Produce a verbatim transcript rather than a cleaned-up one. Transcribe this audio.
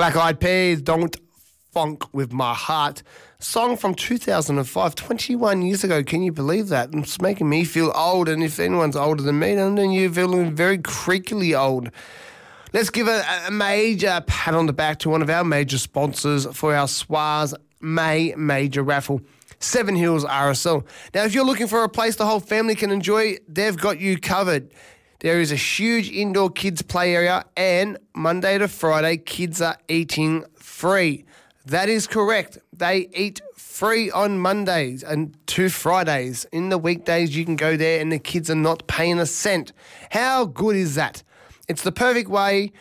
Black Eyed Peas, Don't Funk With My Heart. Song from two thousand five, twenty-one years ago. Can you believe that? It's making me feel old, and if anyone's older than me, then you're feeling very creakily old. Let's give a, a major pat on the back to one of our major sponsors for our Swaz May Major Raffle, Seven Hills R S L. Now, if you're looking for a place the whole family can enjoy, they've got you covered. There is a huge indoor kids play area, and Monday to Friday, kids are eating free. That is correct. They eat free on Mondays and to Fridays. In the weekdays, you can go there and the kids are not paying a cent. How good is that? It's the perfect way